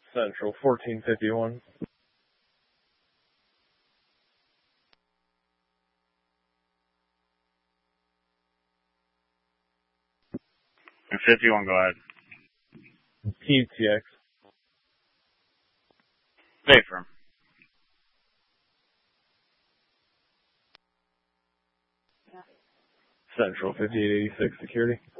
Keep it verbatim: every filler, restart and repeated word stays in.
Central fourteen fifty-one. fifty-one, go ahead. T T X. Stay firm. Central fifty-eight eighty-six security.